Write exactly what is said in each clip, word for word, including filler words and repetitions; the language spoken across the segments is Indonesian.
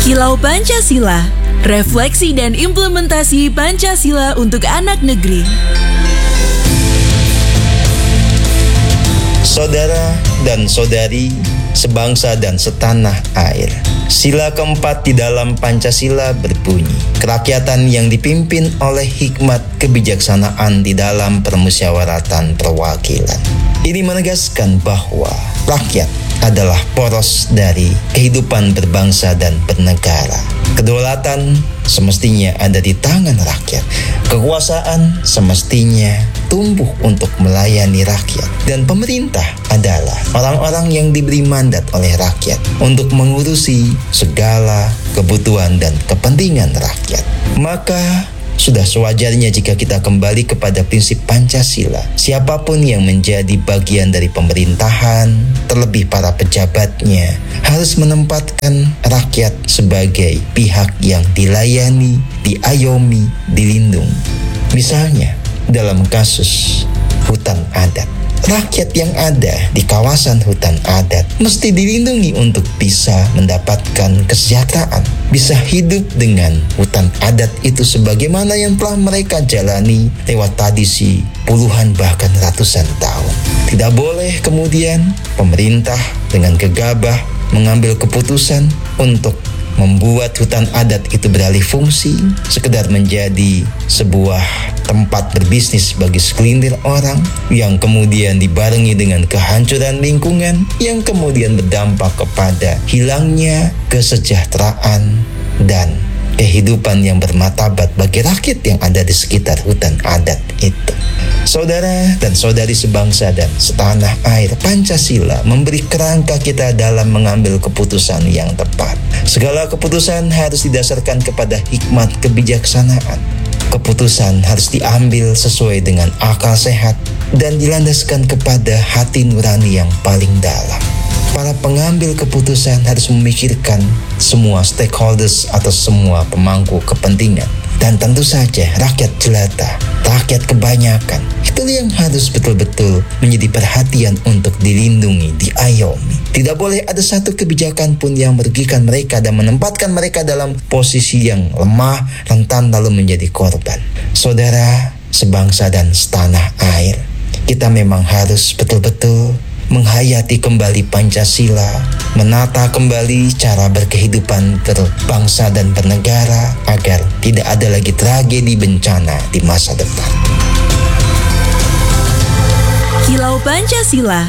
Kilau Pancasila, refleksi dan implementasi Pancasila untuk anak negeri. Saudara dan saudari, sebangsa dan setanah air. Sila keempat di dalam Pancasila berbunyi, kerakyatan yang dipimpin oleh hikmat kebijaksanaan di dalam permusyawaratan perwakilan. Ini menegaskan bahwa rakyat adalah poros dari kehidupan berbangsa dan bernegara. Kedaulatan semestinya ada di tangan rakyat. Kekuasaan semestinya tumbuh untuk melayani rakyat. Dan pemerintah adalah orang-orang yang diberi mandat oleh rakyat untuk mengurusi segala kebutuhan dan kepentingan rakyat. Maka sudah sewajarnya jika kita kembali kepada prinsip Pancasila. Siapapun yang menjadi bagian dari pemerintahan, terlebih para pejabatnya, harus menempatkan rakyat sebagai pihak yang dilayani, diayomi, dilindungi. Misalnya, dalam kasus hutan adat, rakyat yang ada di kawasan hutan adat mesti dilindungi untuk bisa mendapatkan kesejahteraan, bisa hidup dengan hutan adat itu sebagaimana yang telah mereka jalani lewat tradisi puluhan bahkan ratusan tahun. Tidak boleh kemudian pemerintah dengan gegabah mengambil keputusan untuk membuat hutan adat itu beralih fungsi, sekedar menjadi sebuah tempat berbisnis bagi segelintir orang, yang kemudian dibarengi dengan kehancuran lingkungan, yang kemudian berdampak kepada hilangnya kesejahteraan dan kehidupan yang bermartabat bagi rakyat yang ada di sekitar hutan adat itu. Saudara dan saudari sebangsa dan setanah air, Pancasila memberi kerangka kita dalam mengambil keputusan yang tepat. Segala keputusan harus didasarkan kepada hikmat kebijaksanaan. Keputusan harus diambil sesuai dengan akal sehat dan dilandaskan kepada hati nurani yang paling dalam. Para pengambil keputusan harus memikirkan semua stakeholders atau semua pemangku kepentingan. Dan tentu saja rakyat jelata, rakyat kebanyakan, itu yang harus betul-betul menjadi perhatian untuk dilindungi, diayomi. Tidak boleh ada satu kebijakan pun yang merugikan mereka dan menempatkan mereka dalam posisi yang lemah, rentan lalu menjadi korban. Saudara, sebangsa dan setanah air, kita memang harus betul-betul menghayati kembali Pancasila, menata kembali cara berkehidupan berbangsa dan bernegara agar tidak ada lagi tragedi bencana di masa depan. Kilau Pancasila.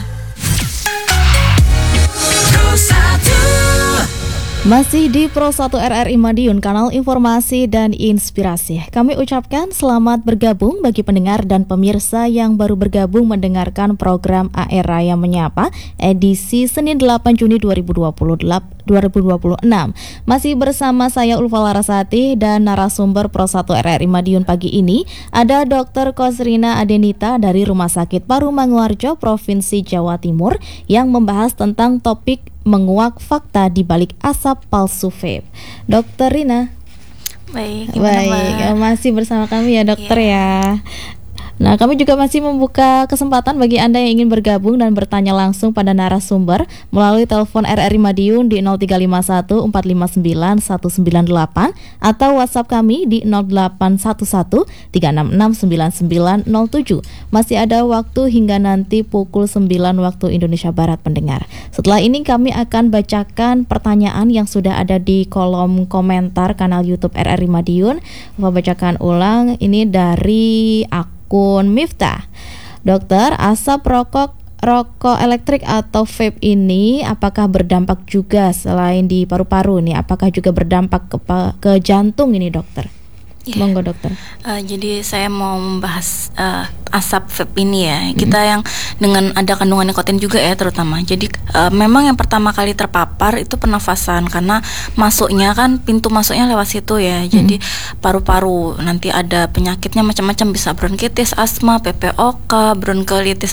Masih di Pro satu R R I Madiun, kanal informasi dan inspirasi. Kami ucapkan selamat bergabung bagi pendengar dan pemirsa yang baru bergabung mendengarkan program A R Raya Menyapa edisi Senin delapan Juni dua ribu dua puluh enam. Masih bersama saya Ulfa Larasati dan narasumber Pro satu R R I Madiun pagi ini ada Dokter Kosrina Adenita dari Rumah Sakit Paru Manguarjo, Provinsi Jawa Timur yang membahas tentang topik menguak fakta di balik asap palsu vape. Dokter Rina. Baik, Baik, masih bersama kami ya dokter yeah. ya. Nah, kami juga masih membuka kesempatan bagi Anda yang ingin bergabung dan bertanya langsung pada narasumber melalui telepon R R I Madiun di nol tiga lima satu empat lima sembilan satu sembilan delapan atau WhatsApp kami di nol delapan satu satu tiga enam enam sembilan sembilan nol tujuh. Masih ada waktu hingga nanti pukul sembilan waktu Indonesia Barat pendengar. Setelah ini kami akan bacakan pertanyaan yang sudah ada di kolom komentar kanal YouTube R R I Madiun. Saya bacakan ulang ini dari akun akun Miftah. Dokter, asap rokok rokok elektrik atau vape ini apakah berdampak juga selain di paru-paru nih? Apakah juga berdampak ke, ke jantung ini, dokter? Yeah. Monggo dokter. Uh, jadi saya mau membahas uh, asap vape ini ya. Mm-hmm. Kita yang dengan ada kandungan nikotin juga ya terutama. Jadi uh, memang yang pertama kali terpapar itu pernafasan karena masuknya kan pintu masuknya lewat situ ya. Jadi mm-hmm. paru-paru nanti ada penyakitnya macam-macam, bisa bronkitis, asma, P P O K, bronkiolitis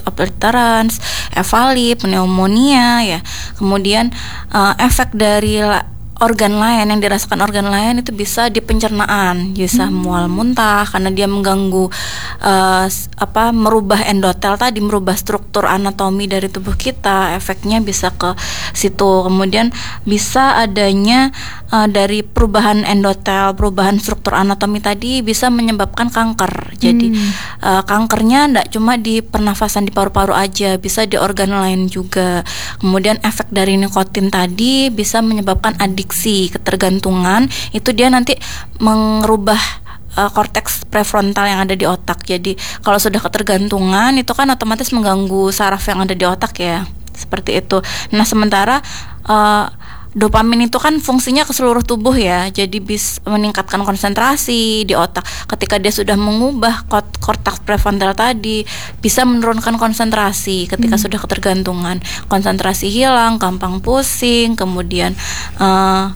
obliterans, efali, pneumonia ya. Kemudian uh, efek dari organ lain yang dirasakan organ lain itu bisa di pencernaan, bisa hmm. mual muntah karena dia mengganggu uh, apa merubah endotel tadi, merubah struktur anatomi dari tubuh kita, efeknya bisa ke situ. Kemudian bisa adanya uh, dari perubahan endotel, perubahan struktur anatomi tadi bisa menyebabkan kanker. Jadi hmm. uh, kankernya tidak cuma di pernafasan, di paru-paru aja, bisa di organ lain juga. Kemudian efek dari nikotin tadi bisa menyebabkan adiksi, ketergantungan. Itu dia nanti merubah uh, korteks prefrontal yang ada di otak. Jadi kalau sudah ketergantungan itu kan otomatis mengganggu saraf yang ada di otak ya, seperti itu. Nah sementara uh, dopamin itu kan fungsinya ke seluruh tubuh ya, jadi bisa meningkatkan konsentrasi di otak. Ketika dia sudah mengubah korteks prefrontal tadi, bisa menurunkan konsentrasi. Ketika hmm. sudah ketergantungan, konsentrasi hilang, gampang pusing, kemudian uh,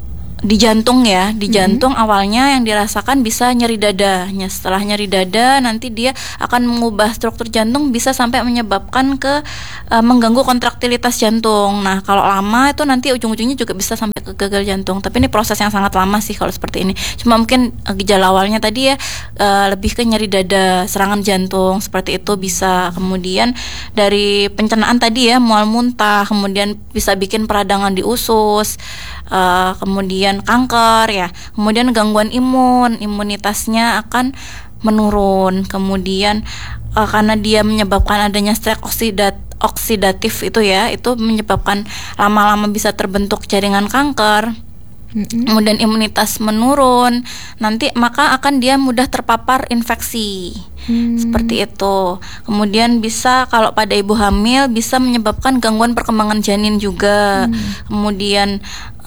di jantung ya, di jantung hmm. awalnya yang dirasakan bisa nyeri dada. Setelah nyeri dada nanti dia akan mengubah struktur jantung, bisa sampai menyebabkan ke uh, mengganggu kontraktilitas jantung. Nah kalau lama itu nanti ujung-ujungnya juga bisa sampai ke gagal jantung. Tapi ini proses yang sangat lama sih kalau seperti ini. Cuma mungkin uh, gejala awalnya tadi ya uh, lebih ke nyeri dada, serangan jantung seperti itu bisa. Kemudian dari pencernaan tadi ya, mual muntah, kemudian bisa bikin peradangan di usus, uh, kemudian kanker ya, kemudian gangguan imun, imunitasnya akan menurun. Kemudian uh, karena dia menyebabkan adanya stres oksidat oksidatif itu ya, itu menyebabkan lama-lama bisa terbentuk jaringan kanker. Mm-hmm. Kemudian imunitas menurun, nanti maka akan dia mudah terpapar infeksi. Hmm. Seperti itu. Kemudian bisa kalau pada ibu hamil bisa menyebabkan gangguan perkembangan janin juga. Hmm. Kemudian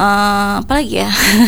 uh, apa lagi ya?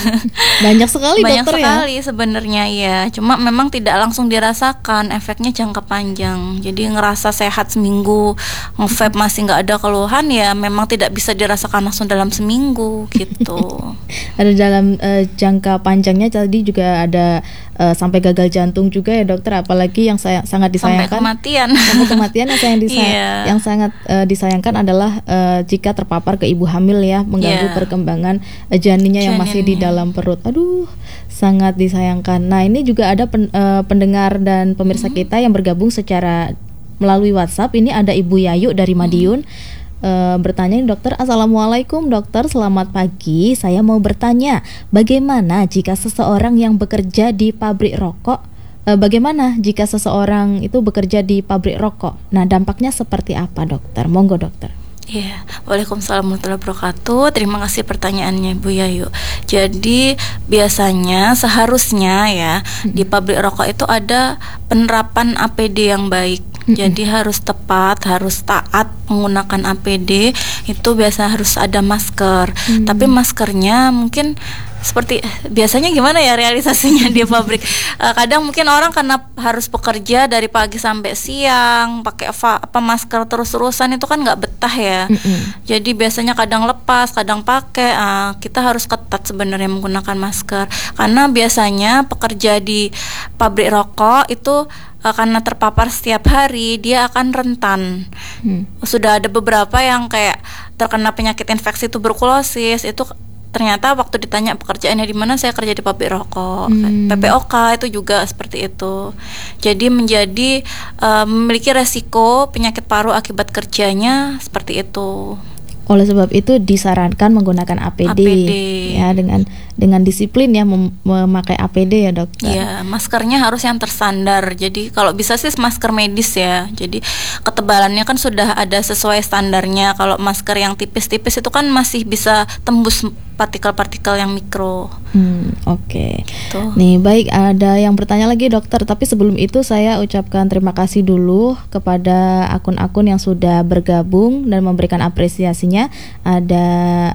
Banyak sekali Banyak dokter sekali ya? sebenarnya ya. Cuma memang tidak langsung dirasakan, efeknya jangka panjang. Jadi ngerasa sehat seminggu, nge-vape masih nggak ada keluhan ya, memang tidak bisa dirasakan langsung dalam seminggu gitu. Ada dalam uh, jangka panjangnya tadi juga ada uh, sampai gagal jantung juga ya dokter, apalagi yang saya sangat disayangkan sampai kematian. Sampai kematian yang saya disay- yeah. yang sangat uh, disayangkan adalah uh, jika terpapar ke ibu hamil ya, mengganggu yeah. perkembangan uh, janinnya yang masih di dalam perut. Aduh, sangat disayangkan. Nah, ini juga ada pen, uh, pendengar dan pemirsa mm-hmm. kita yang bergabung secara melalui WhatsApp. Ini ada Ibu Yayu dari Madiun. Mm-hmm. Uh, bertanya, dokter, assalamualaikum dokter, selamat pagi. Saya mau bertanya, bagaimana jika seseorang yang bekerja di pabrik rokok, uh, bagaimana jika seseorang itu bekerja di pabrik rokok? Nah, dampaknya seperti apa dokter? Monggo dokter. Iya, Waalaikumsalam warahmatullahi wabarakatuh. Terima kasih pertanyaannya Bu Yayu. Jadi biasanya seharusnya ya hmm. di pabrik rokok itu ada penerapan A P D yang baik. Mm-hmm. Jadi harus tepat, harus taat menggunakan A P D. Itu biasa harus ada masker. Mm-hmm. Tapi maskernya mungkin seperti biasanya gimana ya realisasinya di pabrik. uh, Kadang mungkin orang karena harus bekerja dari pagi sampai siang pakai apa, apa masker terus-terusan, itu kan nggak betah ya. Mm-hmm. Jadi biasanya kadang lepas, kadang pakai. uh, Kita harus ketat sebenarnya menggunakan masker, karena biasanya pekerja di pabrik rokok itu karena terpapar setiap hari, dia akan rentan. hmm. Sudah ada beberapa yang kayak terkena penyakit infeksi tuberkulosis. Itu ternyata waktu ditanya pekerjaannya di mana, saya kerja di pabrik rokok. hmm. P P O K itu juga seperti itu. Jadi menjadi uh, memiliki resiko penyakit paru akibat kerjanya seperti itu. Oleh sebab itu disarankan menggunakan A P D, A P D. Ya, dengan dengan disiplin ya mem- memakai A P D ya dokter. Iya, maskernya harus yang terstandar. Jadi kalau bisa sih masker medis ya. Jadi ketebalannya kan sudah ada sesuai standarnya. Kalau masker yang tipis-tipis itu kan masih bisa tembus partikel-partikel yang mikro. Hmm, oke. Okay. Nih, baik, ada yang bertanya lagi dokter, tapi sebelum itu saya ucapkan terima kasih dulu kepada akun-akun yang sudah bergabung dan memberikan apresiasinya. Ada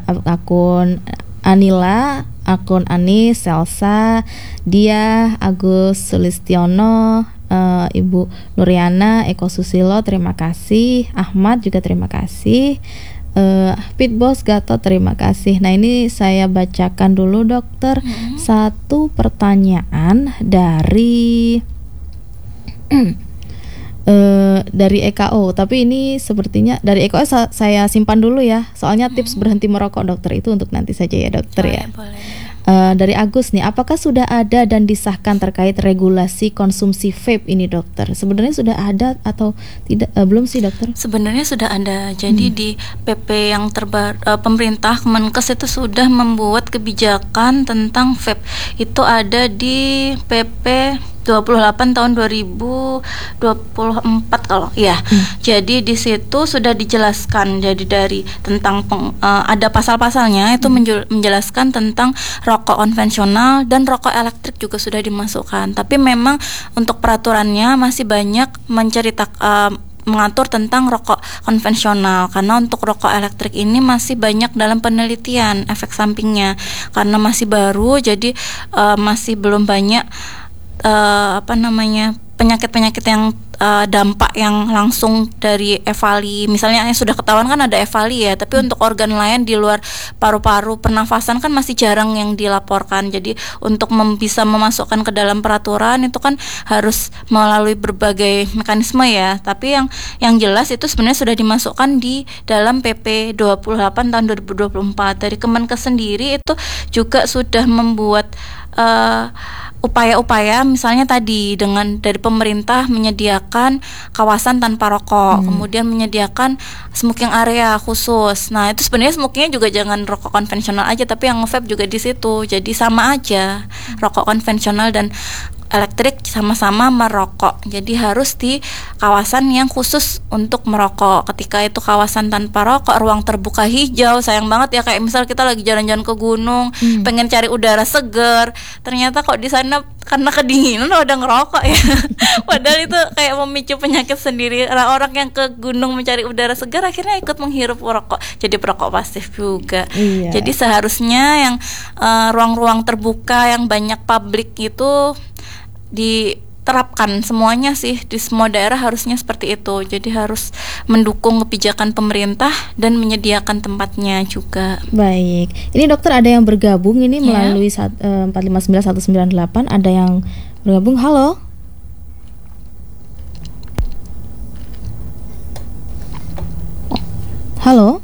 akun Anila, akun Ani, Selsa, Dia, Agus Sulistiono, uh, Ibu Nuriana, Eko Susilo, terima kasih. Ahmad juga terima kasih. Uh, Pitbos Gatot terima kasih. Nah, ini saya bacakan dulu dokter hmm. satu pertanyaan dari Uh, dari E K O, tapi ini sepertinya dari E K O sa- saya simpan dulu ya. Soalnya tips hmm. berhenti merokok dokter itu untuk nanti saja ya dokter. Boleh, ya. Boleh. Uh, dari Agus nih, apakah sudah ada dan disahkan terkait regulasi konsumsi vape ini dokter? Sebenarnya sudah ada atau tidak? Uh, belum sih dokter? Sebenarnya sudah ada. Jadi hmm. di P P yang terbaru uh, pemerintah Kemenkes itu sudah membuat kebijakan tentang vape. Itu ada di P P dua puluh delapan tahun dua ribu dua puluh empat kalau ya. Hmm. Jadi di situ sudah dijelaskan, jadi dari tentang peng, uh, ada pasal-pasalnya itu hmm. menjelaskan tentang rokok konvensional dan rokok elektrik juga sudah dimasukkan. Tapi memang untuk peraturannya masih banyak menceritakan uh, mengatur tentang rokok konvensional, karena untuk rokok elektrik ini masih banyak dalam penelitian efek sampingnya karena masih baru, jadi uh, masih belum banyak Uh, apa namanya penyakit-penyakit yang uh, dampak yang langsung dari evali. Misalnya yang sudah ketahuan kan ada evali ya, tapi hmm. untuk organ lain di luar paru-paru, pernafasan kan masih jarang yang dilaporkan. Jadi untuk mem- bisa memasukkan ke dalam peraturan itu kan harus melalui berbagai mekanisme ya. Tapi yang yang jelas itu sebenarnya sudah dimasukkan di dalam P P dua puluh delapan tahun dua ribu dua puluh empat. Dari Kemenkes sendiri itu juga sudah membuat uh, upaya-upaya, misalnya tadi dengan dari pemerintah menyediakan kawasan tanpa rokok, hmm. kemudian menyediakan smoking area khusus. Nah itu sebenarnya smokingnya juga jangan rokok konvensional aja, tapi yang nge-vape juga di situ. Jadi sama aja, rokok konvensional dan elektrik sama-sama merokok. Jadi harus di kawasan yang khusus untuk merokok. Ketika itu kawasan tanpa rokok, ruang terbuka hijau, sayang banget ya, kayak misal kita lagi jalan-jalan ke gunung, hmm. pengen cari udara segar, ternyata kok di sana karena kedinginan udah ngerokok ya. Padahal itu kayak memicu penyakit sendiri. Orang yang ke gunung mencari udara segar akhirnya ikut menghirup rokok, jadi perokok pasif juga. Iya. Jadi seharusnya yang uh, ruang-ruang terbuka yang banyak publik itu diterapkan semuanya sih, di semua daerah harusnya seperti itu. Jadi harus mendukung kebijakan pemerintah dan menyediakan tempatnya juga. Baik, ini dokter ada yang bergabung ini yeah. melalui empat lima sembilan satu sembilan delapan. Ada yang bergabung. Halo. Halo.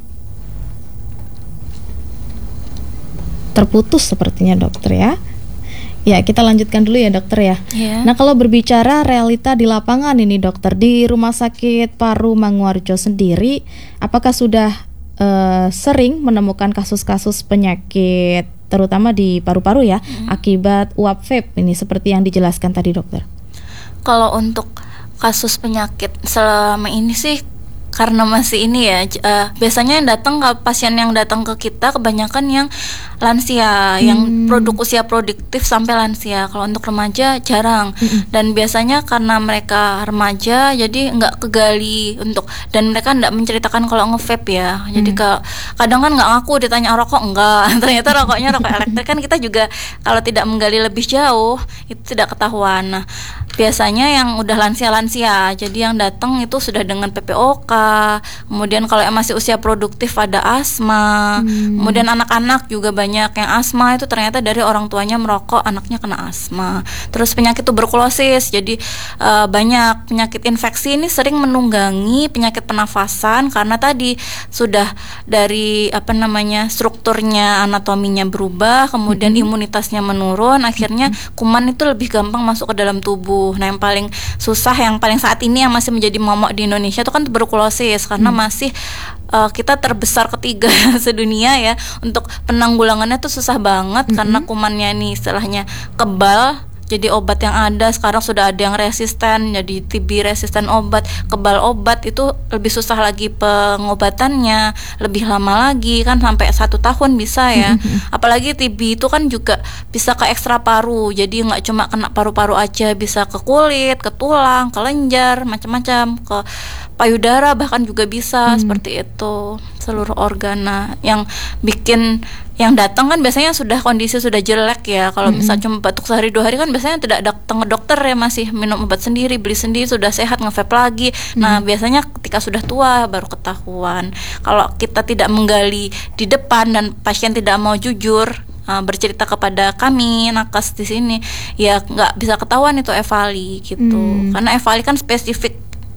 Terputus sepertinya dokter ya. Ya, kita lanjutkan dulu ya dokter ya. Yeah. Nah, kalau berbicara realita di lapangan ini dokter, di Rumah Sakit Paru Manguarjo sendiri, apakah sudah uh, sering menemukan kasus-kasus penyakit, terutama di paru-paru ya, hmm. akibat uap vape ini seperti yang dijelaskan tadi dokter? Kalau untuk kasus penyakit selama ini sih, karena masih ini ya, uh, biasanya yang datang ke pasien yang datang ke kita kebanyakan yang lansia, hmm. yang produk usia produktif sampai lansia. Kalau untuk remaja jarang, hmm. dan biasanya karena mereka remaja jadi nggak kegali untuk, dan mereka nggak menceritakan kalau nge-vape ya. Jadi hmm. ke, kadang kan nggak ngaku, ditanya rokok enggak, ternyata rokoknya rokok elektrik. Kan kita juga kalau tidak menggali lebih jauh itu tidak ketahuan. Nah biasanya yang udah lansia-lansia, jadi yang datang itu sudah dengan P P O K, kemudian kalau yang masih usia produktif ada asma, hmm. kemudian anak-anak juga banyak yang asma, itu ternyata dari orang tuanya merokok, anaknya kena asma. Terus penyakit tuberkulosis, jadi uh, banyak penyakit infeksi ini sering menunggangi penyakit pernafasan karena tadi sudah dari apa namanya strukturnya, anatominya berubah, kemudian hmm. imunitasnya menurun, akhirnya kuman itu lebih gampang masuk ke dalam tubuh. Nah yang paling susah, yang paling saat ini yang masih menjadi momok di Indonesia itu kan tuberkulosis, karena hmm. masih uh, kita terbesar ketiga sedunia ya. Untuk penanggulangannya tuh susah banget, hmm. karena kumannya nih istilahnya kebal. Jadi obat yang ada sekarang sudah ada yang resisten, jadi T B resisten obat, kebal obat itu lebih susah lagi pengobatannya, lebih lama lagi kan sampai satu tahun bisa ya. Apalagi T B itu kan juga bisa ke ekstra paru, jadi nggak cuma kena paru-paru aja, bisa ke kulit, ke tulang, ke lenjar, macam-macam, ke payudara bahkan juga bisa, hmm. seperti itu, seluruh organ. Nah, yang bikin yang datang kan biasanya sudah kondisi sudah jelek ya. Kalau mm-hmm. misal cuma batuk sehari dua hari kan biasanya tidak datang ke dokter ya, masih minum obat sendiri, beli sendiri, sudah sehat nge-vape lagi. Mm-hmm. Nah biasanya ketika sudah tua baru ketahuan. Kalau kita tidak menggali di depan dan pasien tidak mau jujur uh, bercerita kepada kami nakes di sini, ya nggak bisa ketahuan itu evali gitu. Mm. Karena evali kan spesifik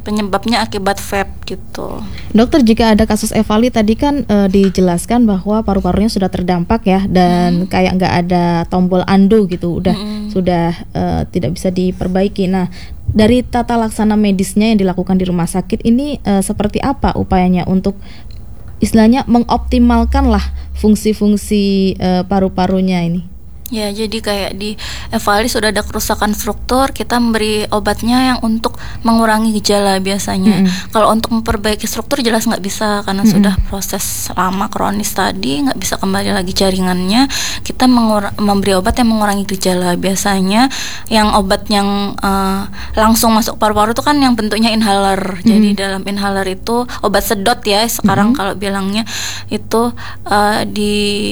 penyebabnya akibat vape gitu. Dokter, jika ada kasus Evali tadi kan e, dijelaskan bahwa paru-parunya sudah terdampak ya, dan hmm. kayak nggak ada tombol undo gitu, udah hmm. sudah e, tidak bisa diperbaiki. Nah, dari tata laksana medisnya yang dilakukan di rumah sakit ini e, seperti apa upayanya untuk istilahnya mengoptimalkan lah fungsi-fungsi e, paru-parunya ini? Ya, jadi kayak di Evali sudah ada kerusakan struktur, kita memberi obatnya yang untuk mengurangi gejala biasanya. Mm-hmm. Kalau untuk memperbaiki struktur jelas nggak bisa, karena mm-hmm. sudah proses lama kronis tadi, nggak bisa kembali lagi jaringannya. Kita mengur- memberi obat yang mengurangi gejala biasanya. Yang obat yang uh, langsung masuk paru-paru itu kan yang bentuknya inhaler. Mm-hmm. Jadi dalam inhaler itu obat sedot ya sekarang mm-hmm. kalau bilangnya itu uh, di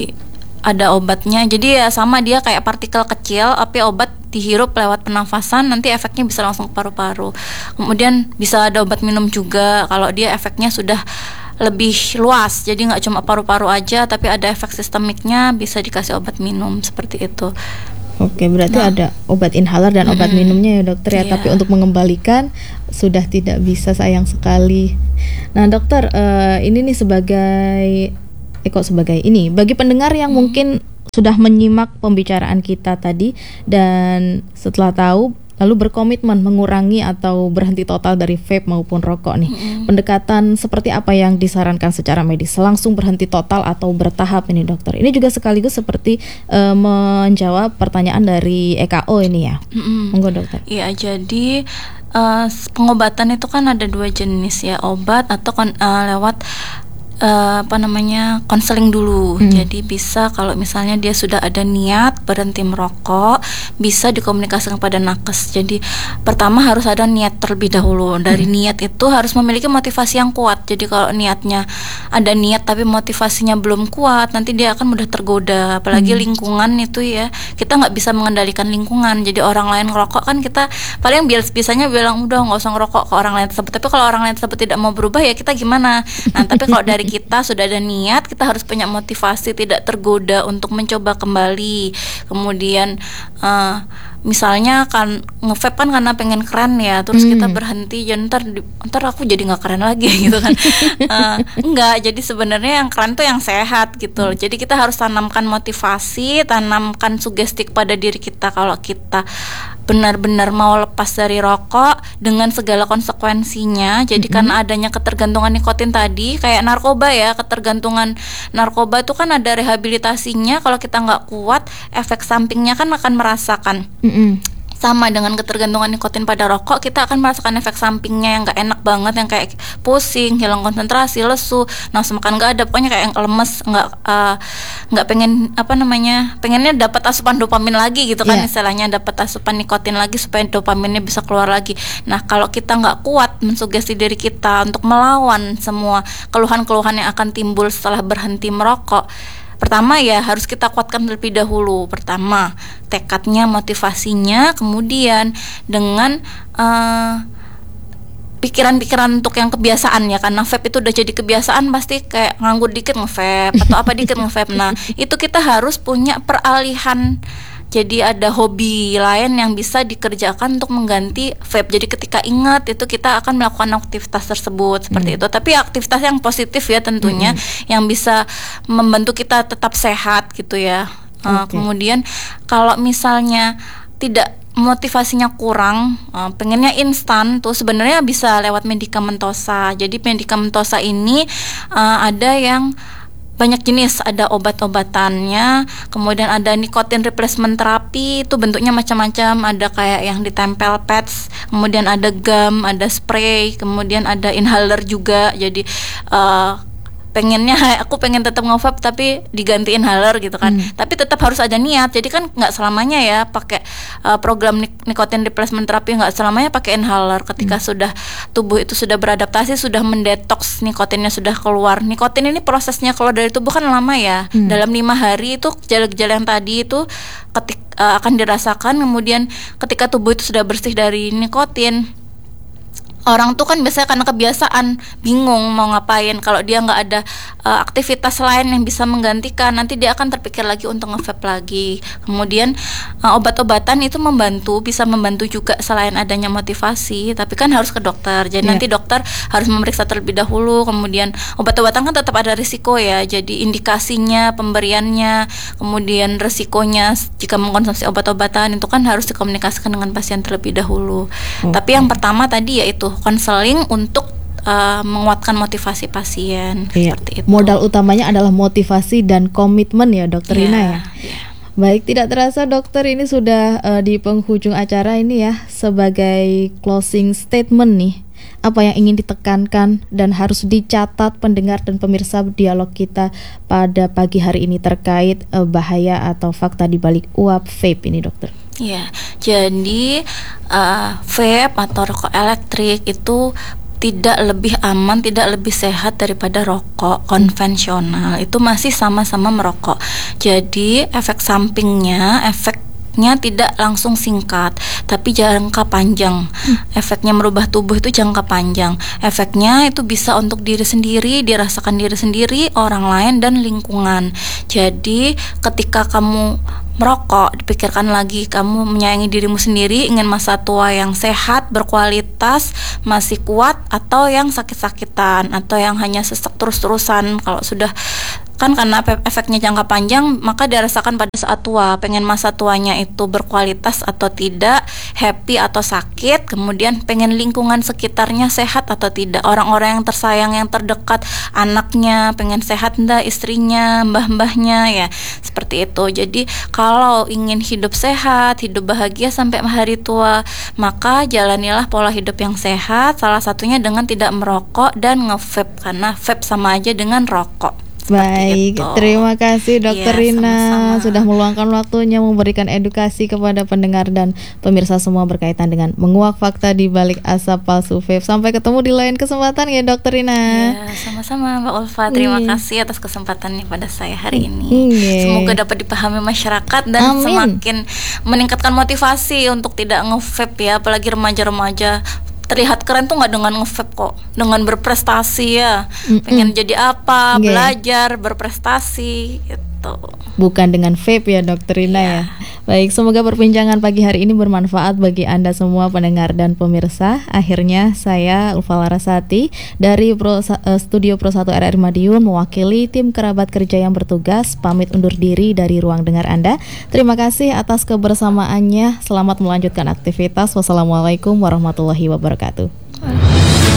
ada obatnya, jadi ya sama, dia kayak partikel kecil, tapi obat dihirup lewat pernafasan, nanti efeknya bisa langsung ke paru-paru. Kemudian bisa ada obat minum juga, kalau dia efeknya sudah lebih luas, jadi nggak cuma paru-paru aja, tapi ada efek sistemiknya, bisa dikasih obat minum, seperti itu. Oke, berarti nah, ada obat inhaler dan obat mm-hmm. minumnya ya dokter ya, yeah. Tapi untuk mengembalikan sudah tidak bisa, sayang sekali. Nah dokter, uh, ini nih sebagai Eh kok sebagai ini, bagi pendengar yang hmm. mungkin sudah menyimak pembicaraan kita tadi dan setelah tahu lalu berkomitmen mengurangi atau berhenti total dari vape maupun rokok nih, hmm. pendekatan seperti apa yang disarankan secara medis? Langsung berhenti total atau bertahap ini dokter? Ini juga sekaligus seperti uh, menjawab pertanyaan dari E K O ini ya. hmm. Monggo dokter. Iya, jadi uh, pengobatan itu kan ada dua jenis ya, obat atau kon- uh, lewat Uh, apa namanya konseling dulu. hmm. Jadi bisa kalau misalnya dia sudah ada niat berhenti merokok, bisa dikomunikasikan kepada nakes. Jadi pertama harus ada niat terlebih dahulu. Dari hmm. niat itu harus memiliki motivasi yang kuat. Jadi kalau niatnya ada niat tapi motivasinya belum kuat, nanti dia akan mudah tergoda. Apalagi hmm. lingkungan itu ya, kita nggak bisa mengendalikan lingkungan. Jadi orang lain ngerokok kan kita paling biasanya bilang udah nggak usah ngerokok ke orang lain tersebut. Tapi kalau orang lain tersebut tidak mau berubah ya kita gimana? Nah tapi kalau dari kita sudah ada niat, kita harus punya motivasi, tidak tergoda untuk mencoba kembali. Kemudian uh, misalnya kan nge-vape kan karena pengen keren ya, terus hmm. kita berhenti, ya ntar ntar aku jadi nggak keren lagi gitu kan. uh, enggak, jadi sebenarnya yang keren tuh yang sehat gitu. Jadi kita harus tanamkan motivasi, tanamkan sugesti pada diri kita kalau kita benar-benar mau lepas dari rokok dengan segala konsekuensinya. Jadi mm-hmm. karena adanya ketergantungan nikotin tadi, kayak narkoba ya, ketergantungan narkoba itu kan ada rehabilitasinya. Kalau kita nggak kuat, efek sampingnya kan akan merasakan. Mm-hmm. Sama dengan ketergantungan nikotin pada rokok, kita akan merasakan efek sampingnya yang nggak enak banget, yang kayak pusing, hilang konsentrasi, lesu, nafsu makan nggak ada, pokoknya kayak yang lemes, nggak uh, nggak pengen apa namanya, pengennya dapat asupan dopamin lagi gitu kan, yeah. istilahnya dapat asupan nikotin lagi supaya dopaminnya bisa keluar lagi. Nah kalau kita nggak kuat mensugesti diri kita untuk melawan semua keluhan-keluhan yang akan timbul setelah berhenti merokok, pertama ya harus kita kuatkan terlebih dahulu. Pertama tekadnya, motivasinya, kemudian dengan uh, pikiran-pikiran untuk yang kebiasaan ya, karena vape itu udah jadi kebiasaan, pasti kayak nganggur dikit nge-vape atau apa dikit nge-vape. Nah itu kita harus punya peralihan. Jadi ada hobi lain yang bisa dikerjakan untuk mengganti vape. Jadi ketika ingat itu kita akan melakukan aktivitas tersebut seperti hmm. itu. Tapi aktivitas yang positif ya tentunya, hmm. yang bisa membantu kita tetap sehat gitu ya. Okay. Uh, kemudian kalau misalnya tidak, motivasinya kurang, uh, pengennya instan tuh, sebenarnya bisa lewat medikamentosa. Jadi medikamentosa ini uh, ada yang banyak jenis, ada obat-obatannya, kemudian ada nikotin replacement terapi, itu bentuknya macam-macam, ada kayak yang ditempel pads, kemudian ada gum, ada spray, kemudian ada inhaler juga. Jadi uh, pengennya aku pengen tetap nge-vape tapi diganti inhaler gitu kan, hmm. tapi tetap harus ada niat. Jadi kan nggak selamanya ya pakai uh, program nik- nikotin replacement terapi, nggak selamanya pakai inhaler. Ketika hmm. sudah tubuh itu sudah beradaptasi, sudah mendetoks, nikotinnya sudah keluar. Nikotin ini prosesnya keluar dari tubuh kan lama ya, hmm. dalam lima hari itu gejala-gejala yang tadi itu ketik, uh, akan dirasakan. Kemudian ketika tubuh itu sudah bersih dari nikotin, orang tuh kan biasanya karena kebiasaan bingung mau ngapain. Kalau dia nggak ada uh, aktivitas lain yang bisa menggantikan, nanti dia akan terpikir lagi untuk nge-vape lagi. Kemudian uh, obat-obatan itu membantu, bisa membantu juga selain adanya motivasi, tapi kan harus ke dokter. Jadi yeah. nanti dokter harus memeriksa terlebih dahulu. Kemudian obat-obatan kan tetap ada risiko ya. Jadi indikasinya, pemberiannya, kemudian risikonya jika mengkonsumsi obat-obatan itu kan harus dikomunikasikan dengan pasien terlebih dahulu. Okay. Tapi yang pertama tadi yaitu konseling untuk uh, menguatkan motivasi pasien. Iya. Seperti itu. Modal utamanya adalah motivasi dan komitmen ya, Dokter Rina ya. Yeah. Baik, tidak terasa dokter ini sudah uh, di penghujung acara ini ya. Sebagai closing statement nih, apa yang ingin ditekankan dan harus dicatat pendengar dan pemirsa dialog kita pada pagi hari ini terkait uh, bahaya atau fakta di balik uap vape ini, dokter? Ya, jadi uh, vape atau rokok elektrik itu tidak lebih aman, tidak lebih sehat daripada rokok konvensional. Itu masih sama-sama merokok. Jadi efek sampingnya, efeknya tidak langsung singkat, tapi jangka panjang. hmm. Efeknya merubah tubuh itu jangka panjang. Efeknya itu bisa untuk diri sendiri, dirasakan diri sendiri, orang lain, dan lingkungan. Jadi ketika kamu merokok, dipikirkan lagi, kamu menyayangi dirimu sendiri, ingin masa tua yang sehat, berkualitas, masih kuat, atau yang sakit-sakitan, atau yang hanya sesek terus-terusan. Kalau sudah, kan karena efeknya jangka panjang, maka dirasakan pada saat tua. Pengen masa tuanya itu berkualitas atau tidak, happy atau sakit, kemudian pengen lingkungan sekitarnya sehat atau tidak, orang-orang yang tersayang, yang terdekat, anaknya pengen sehat enggak, istrinya, mbah-mbahnya, ya seperti itu. Jadi kalau ingin hidup sehat, hidup bahagia sampai hari tua, maka jalanilah pola hidup yang sehat, salah satunya dengan tidak merokok dan nge-vape, karena vape sama aja dengan rokok. Baik, itu. Terima kasih Dokter Ya, Rina sama-sama. sudah meluangkan waktunya memberikan edukasi kepada pendengar dan pemirsa semua berkaitan dengan menguak fakta di balik asap palsu vape. Sampai ketemu di lain kesempatan ya Dokter Rina. Ya, sama-sama Mbak Ulfa. Terima Iya. kasih atas kesempatannya pada saya hari ini. Iya. Semoga dapat dipahami masyarakat dan Amin. semakin meningkatkan motivasi untuk tidak nge-vape ya, apalagi remaja-remaja. Terlihat keren tuh nggak dengan nge-vape kok, dengan berprestasi ya. Mm-mm. Pengen jadi apa, Yeah. belajar, berprestasi gitu. Bukan dengan vape ya Dokter Rina Yeah. ya. Baik, semoga perbincangan pagi hari ini bermanfaat bagi Anda semua pendengar dan pemirsa. Akhirnya saya Ulfa Larasati dari Pro, uh, Studio Pro satu R R I Madiun mewakili tim kerabat kerja yang bertugas pamit undur diri dari ruang dengar Anda. Terima kasih atas kebersamaannya. Selamat melanjutkan aktivitas. Wassalamualaikum warahmatullahi wabarakatuh.